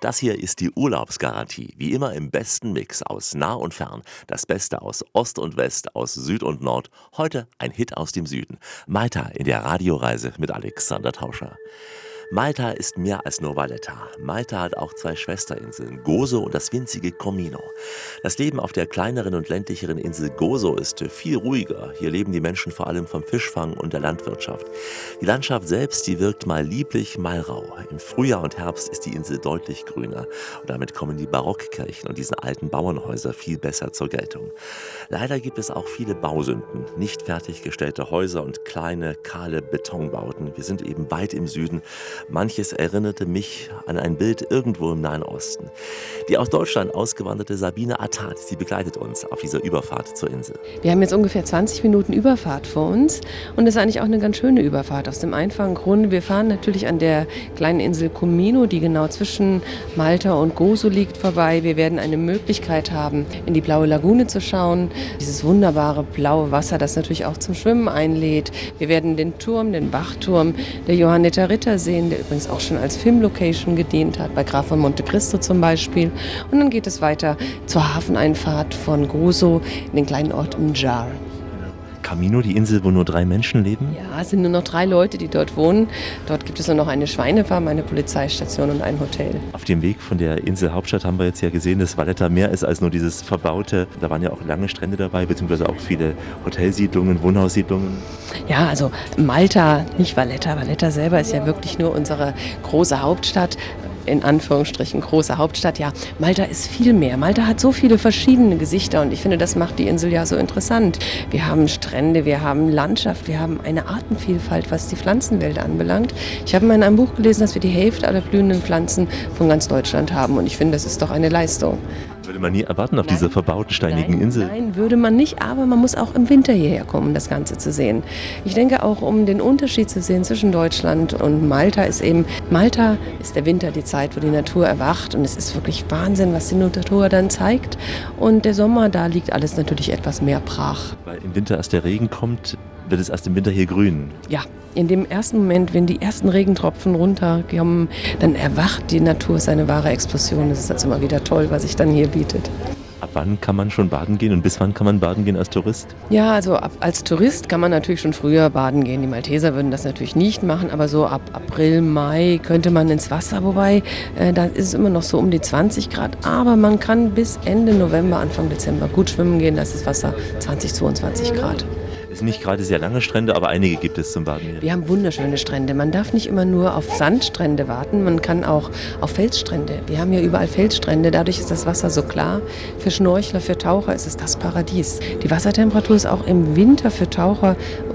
Das hier ist die Urlaubsgarantie. Wie immer im besten Mix aus nah und fern. Das Beste aus Ost und West, aus Süd und Nord. Heute ein Hit aus dem Süden. Malta in der Radioreise mit Alexander Tauscher. Malta ist mehr als nur Valletta. Malta hat auch zwei Schwesterinseln, Gozo und das winzige Comino. Das Leben auf der kleineren und ländlicheren Insel Gozo ist viel ruhiger. Hier leben die Menschen vor allem vom Fischfang und der Landwirtschaft. Die Landschaft selbst, die wirkt mal lieblich, mal rau. Im Frühjahr und Herbst ist die Insel deutlich grüner. Und damit kommen die Barockkirchen und diese alten Bauernhäuser viel besser zur Geltung. Leider gibt es auch viele Bausünden, nicht fertiggestellte Häuser und kleine, kahle Betonbauten. Wir sind eben weit im Süden. Manches erinnerte mich an ein Bild irgendwo im Nahen Osten. Die aus Deutschland ausgewanderte Sabine Attat, sie begleitet uns auf dieser Überfahrt zur Insel. Wir haben jetzt ungefähr 20 Minuten Überfahrt vor uns und das ist eigentlich auch eine ganz schöne Überfahrt aus dem einfachen Grund. Wir fahren natürlich an der kleinen Insel Comino, die genau zwischen Malta und Gozo liegt, vorbei. Wir werden eine Möglichkeit haben, in die blaue Lagune zu schauen. Dieses wunderbare blaue Wasser, das natürlich auch zum Schwimmen einlädt. Wir werden den Turm, den Wachturm der Johanniter Ritter sehen, der übrigens auch schon als Filmlocation gedient hat, bei Graf von Monte Cristo zum Beispiel. Und dann geht es weiter zur Hafeneinfahrt von Gozo in den kleinen Ort Mjar. Camino, die Insel, wo nur 3 Menschen leben? Ja, es sind nur noch 3 Leute, die dort wohnen. Dort gibt es nur noch eine Schweinefarm, eine Polizeistation und ein Hotel. Auf dem Weg von der Insel Hauptstadt haben wir jetzt ja gesehen, dass Valletta mehr ist als nur dieses Verbaute. Da waren ja auch lange Strände dabei, beziehungsweise auch viele Hotelsiedlungen, Wohnhaussiedlungen. Ja, also Malta, nicht Valletta. Valletta selber ist ja wirklich nur unsere große Hauptstadt. In Anführungsstrichen große Hauptstadt. Ja, Malta ist viel mehr. Malta hat so viele verschiedene Gesichter und ich finde, das macht die Insel ja so interessant. Wir haben Strände, wir haben Landschaft, wir haben eine Artenvielfalt, was die Pflanzenwelt anbelangt. Ich habe mal in einem Buch gelesen, dass wir die Hälfte aller blühenden Pflanzen von ganz Deutschland haben und ich finde, das ist doch eine Leistung. Würde man nie erwarten auf dieser verbauten, steinigen Insel. Nein, würde man nicht, aber man muss auch im Winter hierher kommen, um das Ganze zu sehen. Ich denke auch, um den Unterschied zu sehen zwischen Deutschland und Malta ist der Winter die Zeit, wo die Natur erwacht und es ist wirklich Wahnsinn, was die Natur dann zeigt. Und der Sommer, da liegt alles natürlich etwas mehr brach. Weil im Winter erst der Regen kommt, wird es erst im Winter hier grün. Ja, in dem ersten Moment, wenn die ersten Regentropfen runterkommen, dann erwacht die Natur seine wahre Explosion. Das ist also immer wieder toll, was sich dann hier bietet. Ab wann kann man schon baden gehen und bis wann kann man baden gehen als Tourist? Ja, also als Tourist kann man natürlich schon früher baden gehen. Die Malteser würden das natürlich nicht machen, aber so ab April, Mai könnte man ins Wasser, wobei da ist es immer noch so um die 20 Grad. Aber man kann bis Ende November, Anfang Dezember gut schwimmen gehen, da ist das Wasser 20, 22 Grad. Es sind nicht gerade sehr lange Strände, aber einige gibt es zum Baden hier. Wir haben wunderschöne Strände. Man darf nicht immer nur auf Sandstrände warten, man kann auch auf Felsstrände. Wir haben hier überall Felsstrände, dadurch ist das Wasser so klar. Für Schnorchler, für Taucher ist es das Paradies. Die Wassertemperatur ist auch im Winter für Taucher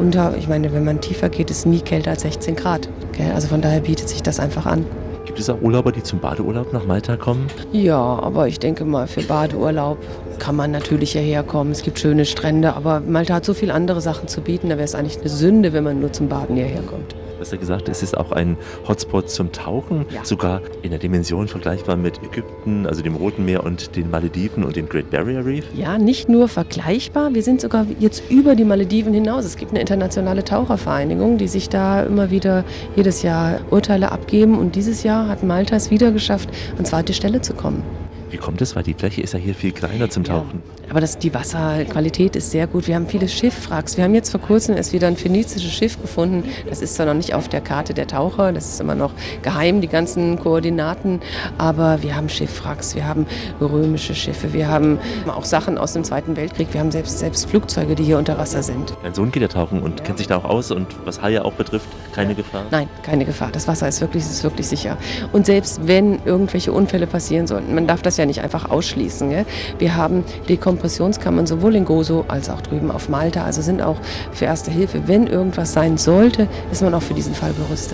wenn man tiefer geht, ist nie kälter als 16 Grad. Also von daher bietet sich das einfach an. Gibt es auch Urlauber, die zum Badeurlaub nach Malta kommen? Ja, aber ich denke mal, für Badeurlaub kann man natürlich hierher kommen. Es gibt schöne Strände, aber Malta hat so viele andere Sachen zu bieten. Da wäre es eigentlich eine Sünde, wenn man nur zum Baden hierher kommt. Du hast ja gesagt, es ist auch ein Hotspot zum Tauchen, ja. Sogar in der Dimension vergleichbar mit Ägypten, also dem Roten Meer und den Malediven und dem Great Barrier Reef. Ja, nicht nur vergleichbar, wir sind sogar jetzt über die Malediven hinaus. Es gibt eine internationale Tauchervereinigung, die sich da immer wieder jedes Jahr Urteile abgeben und dieses Jahr hat Malta es wieder geschafft, an zweite Stelle zu kommen. Wie kommt es? Weil die Fläche ist ja hier viel kleiner zum Tauchen. Ja, aber die Wasserqualität ist sehr gut. Wir haben viele Schiffwracks. Wir haben jetzt vor kurzem erst wieder ein phönizisches Schiff gefunden. Das ist zwar noch nicht auf der Karte der Taucher, das ist immer noch geheim, die ganzen Koordinaten. Aber wir haben Schiffwracks, wir haben römische Schiffe, wir haben auch Sachen aus dem Zweiten Weltkrieg. Wir haben selbst Flugzeuge, die hier unter Wasser sind. Mein Sohn geht ja tauchen und kennt sich da auch aus. Und was Haie auch betrifft, keine Gefahr? Nein, keine Gefahr. Das Wasser ist wirklich sicher. Und selbst wenn irgendwelche Unfälle passieren sollten, man darf das ja nicht einfach ausschließen. Gell? Wir haben Dekompressionskammern sowohl in Gozo als auch drüben auf Malta. Also sind auch für Erste Hilfe, wenn irgendwas sein sollte, ist man auch für diesen Fall gerüstet.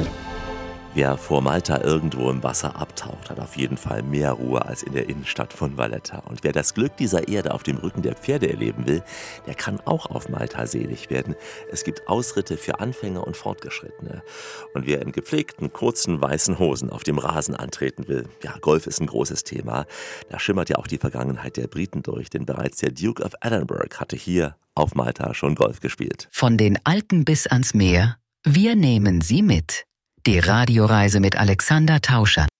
Wer vor Malta irgendwo im Wasser abtaucht, hat auf jeden Fall mehr Ruhe als in der Innenstadt von Valletta. Und wer das Glück dieser Erde auf dem Rücken der Pferde erleben will, der kann auch auf Malta selig werden. Es gibt Ausritte für Anfänger und Fortgeschrittene. Und wer in gepflegten, kurzen, weißen Hosen auf dem Rasen antreten will, ja, Golf ist ein großes Thema. Da schimmert ja auch die Vergangenheit der Briten durch, denn bereits der Duke of Edinburgh hatte hier auf Malta schon Golf gespielt. Von den Alpen bis ans Meer, wir nehmen Sie mit. Die Radioreise mit Alexander Tauscher.